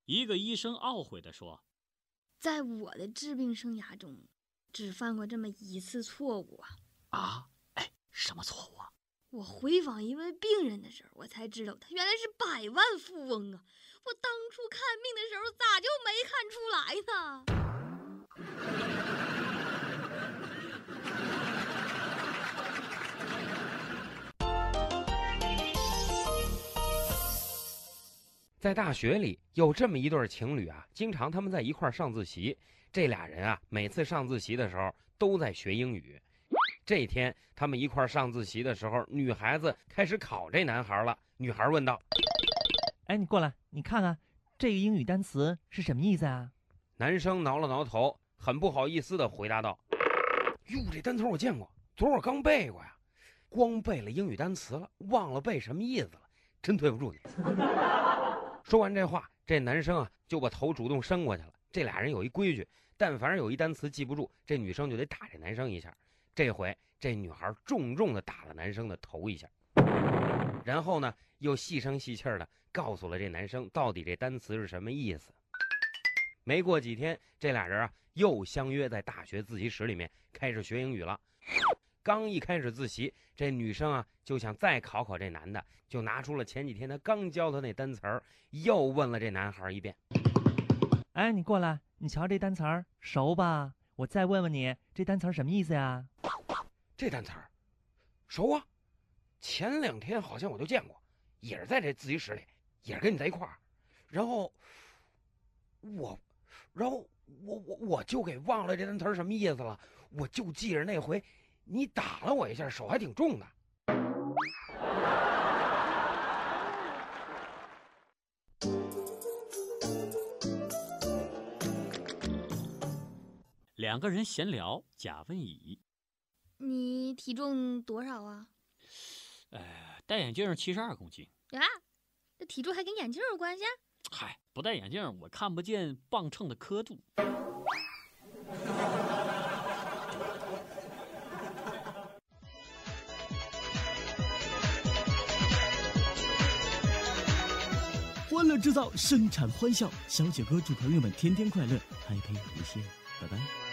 一个医生懊悔地说：“ 在我的治病生涯中，只犯过这么一次错误啊！” 啊，哎，什么错误啊？ 我回访一位病人的时候，我才知道他原来是百万富翁啊！我当初看病的时候咋就没看出来呢？ 在大学里有这么一对情侣啊，经常他们在一块上自习。这俩人啊，每次上自习的时候都在学英语。这天他们一块上自习的时候，女孩子开始考这男孩了。女孩问道：“ 哎，你过来，你看看这个英语单词是什么意思啊？” 男生挠了挠头，很不好意思地回答道：“哟，这单词我见过，昨儿我刚背过呀。光背了英语单词了，忘了背什么意思了，真对不住你。”说完这话，这男生啊就把头主动伸过去了。这俩人有一规矩，但凡有一单词记不住，这女生就得打这男生一下。这回这女孩重重地打了男生的头一下，然后呢又细声细气的告诉了这男生到底这单词是什么意思。没过几天，这俩人啊又相约在大学自习室里面开始学英语了。刚一开始自习，这女生啊就想再考考这男的，就拿出了前几天他刚教他那单词儿，又问了这男孩一遍：“ 哎，你过来，你瞧这单词儿熟吧？我再问问你，这单词儿什么意思呀？”“ 这单词儿熟啊，前2天好像我就见过，也是在这自习室里，也是跟你在一块儿。然后我就给忘了这单词儿什么意思了，我就记着那回你打了我一下，手还挺重的。” 两个人闲聊，甲问乙：“ 你体重多少啊？”“ 戴眼镜72公斤。”“ 啊，这体重还跟眼镜有关系？”“ 嗨，不戴眼镜我看不见磅秤的刻度。” 欢乐制造，生产欢笑。小雪哥祝朋友们天天快乐，嗨陪无限，拜拜。